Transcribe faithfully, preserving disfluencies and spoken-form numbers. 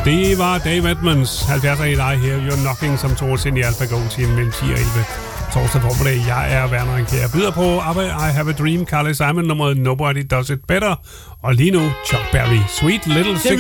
Det var Dave Edmunds, halvfjerds i dig her, You're Knocking, som tog os ind i Alpha Go-timen mellem ti og elleve torsdag formiddag. Jeg er Werner Anker. Jeg byder på ABBA, I Have a Dream, Carly Simon, nummeret Nobody Does It Better, og lige nu Chuck Berry, Sweet Little Six.